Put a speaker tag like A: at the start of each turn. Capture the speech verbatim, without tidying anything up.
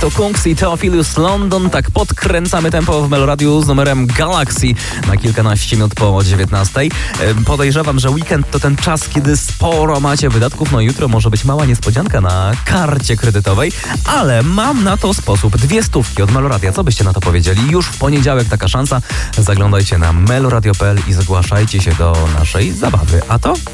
A: to Kungs i Theophilus London. Tak podkręcamy tempo w Meloradiu z numerem Galaxy na kilkanaście minut po dziewiętnastej. Podejrzewam, że weekend to ten czas, kiedy sporo macie wydatków. No jutro może być mała niespodzianka na karcie kredytowej, ale mam na to sposób. Dwie stówki od Meloradia. Co byście na to powiedzieli? Już w poniedziałek taka szansa. Zaglądajcie na meloradio kropka p l i zgłaszajcie się do naszej zabawy. A to